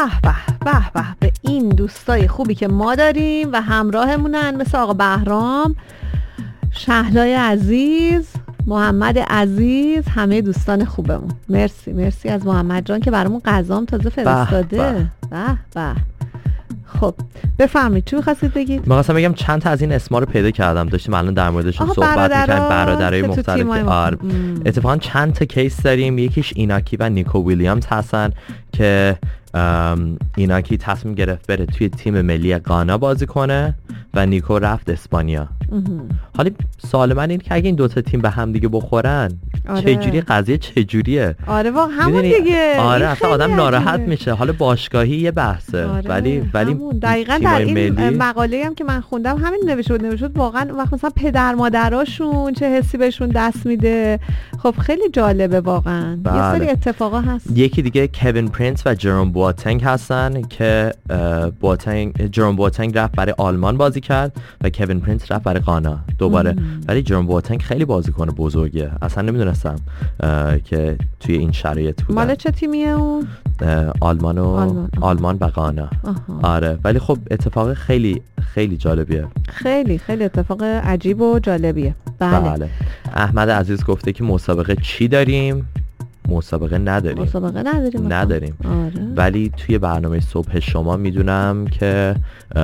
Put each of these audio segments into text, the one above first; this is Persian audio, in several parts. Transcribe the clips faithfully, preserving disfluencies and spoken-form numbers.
به به به به این دوستای خوبی که ما داریم و همراهمونن، مثل آقا بهرام، شهلای عزیز، محمد عزیز، همه دوستان خوبمون. مرسی مرسی از محمد جان که برامون غذام تازه فرستاده. به به. خب بفرمایید چی می‌خواستید بگید؟ می‌خواستم بگم چند تا از این اسما رو پیدا کردم، داشتیم الان در موردشون صحبت می‌کردیم، برادرای مختلف. آره اتفاقا چند تا کیس داریم، یکیش ایناکی و نیکو ویلیامز هستن که ایناکی تصمیم گرفت بره توی تیم ملی غانا بازی کنه و نیکو رفت اسپانیا. حالا سوال من اینه که اگه این دوتا تیم به هم دیگه بخورن آره. چجوری قضیه چجوریه؟ آره واقعا همون دیگه. آره اصلا آدم ناراحت میشه. حالا باشگاهی یه بحثه آره. ولی ولی دقیقاً در این ملی... مقاله‌ای هم که من خوندم همین نوشته بود نوشته بود واقعا وقت مثلا پدر مادراشون چه حسی بهشون دست میده. خب خیلی جالبه واقعا. بله. یه سری اتفاقا هست. یکی دیگه کوین پرینس و جرام بواتنگ هستن که بواتنگ جرام بواتنگ رفت برای آلمان بازی کرد و کوین پرینس رفت برای غانا دوباره. ولی جرام بواتنگ خیلی بازیکن بزرگه، اصلا نمیدونستم که توی این شرایط بودن. مال چه تیمیه اون؟ آلمان و آلمان, آلمان و غانا. آره ولی خب اتفاق خیلی خیلی جالبیه. خیلی خیلی اتفاق عجیب و جالبیه. بله, بله. احمد عزیز گفته که مسابقه چی داریم؟ مسابقه نداریم. مسابقه نداریم. نداریم. آره. ولی توی برنامه صبح شما میدونم که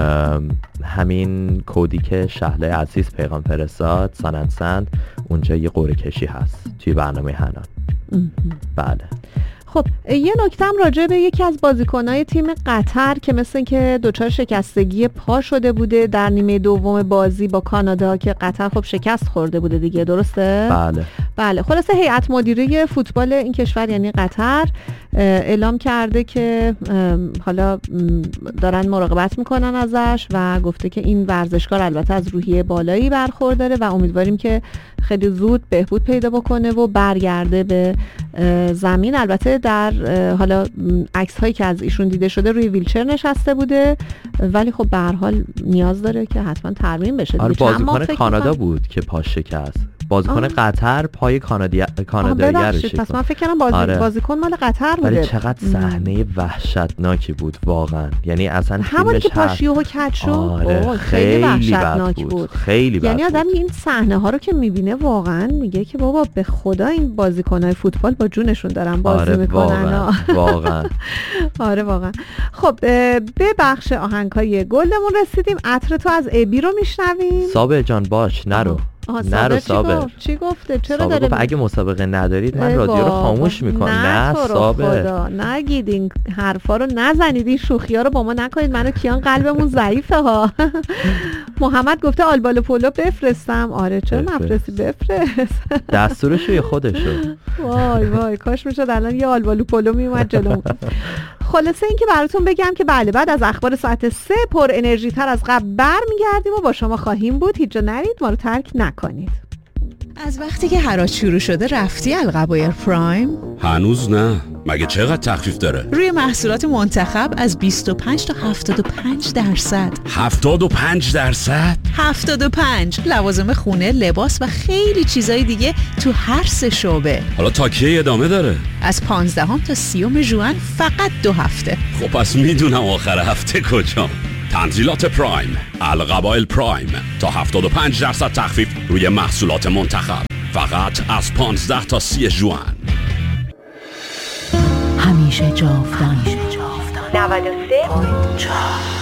همین کودی که شهله عزیز پیغام فرستاد ساننسند اونجا یه قرعه کشی هست توی برنامه حنان. بله. خب یه نکته هم راجع به یکی از بازیکن‌های تیم قطر که مثل که دچار شکستگی پا شده بوده در نیمه دوم بازی با کانادا که قطر خب شکست خورده بوده دیگه، درسته؟ بله. بله. خلاصه هیئت مدیره فوتبال این کشور یعنی قطر اعلام کرده که حالا دارن مراقبت میکنن ازش و گفته که این ورزشکار البته از روحیه بالایی برخورداره و امیدواریم که خیلی زود بهبود پیدا بکنه و برگرده به زمین. البته در حالا عکس هایی که از ایشون دیده شده روی ویلچر نشسته بوده ولی خب به هر حال نیاز داره که حتما ترمیم بشه. آره بازیکن کانادا بود که پاش شکست. بازیکن قطر پای کانادی کانادایی رو شکست. پس من فکر کردم بازی... آره. بازیکن مال قطر بوده. ولی چقدر صحنه وحشتناکی بود واقعا. یعنی اصلا همون که پاش یهو کج شد. آره خیلی وحشتناک بود. بود. خیلی بد. یعنی آدم این صحنه ها رو که میبینه واقعا میگه که بابا به خدا این بازیکن‌های فوتبال با جونشون دارن بازی آره میکنن. واقعا. واقعا. آره واقعا. خب به بخش آهنگای گلمون رسیدیم. عطر تو از ابی رو میشنویم. صابر جان باش نرو. نرو صابر. چی گفته؟ چرا داره؟ گفت اگه مسابقه ندارید من رادیو رو خاموش میکنم. نه صابر. خدا نگید این حرفا رو، نزنید این شوخی‌ها رو با ما نکنید. منو کیان قلبمون ضعیفه ها. محمد گفته آلبالو پولو بفرستم. آره چرا نفرستی؟ بفرست. دستورش روی خودشه. وای وای کاش میشد الان یه آلبالو پولو میومد جلوم. خلاصه این که براتون بگم که بله بعد از اخبار ساعت سه پر انرژی تر از قبل برمیگردیم و با شما خواهیم بود. هیچ جا نرید، ما رو ترک نکنید. از وقتی که حراج شروع شده رفتی القبایر پرایم؟ هنوز نه. مگه چقدر تخفیف داره؟ روی محصولات منتخب از بیست و پنج تا هفتاد و پنج درصد. هفتاد و پنج درصد؟ هفتاد و پنج. لوازم خونه، لباس و خیلی چیزای دیگه تو هر سه شعبه. حالا تا کی ادامه داره؟ از پانزدهم تا سیوم ژوئن فقط دو هفته. خب پس میدونم آخر هفته کجام. تنزیلات پرایم، القبایل پرایم، تا هفتاد و پنج درصد تخفیف روی محصولات منتخب، فقط از پانزده تا سی ژوئن. همیشه جاودان. نود و سه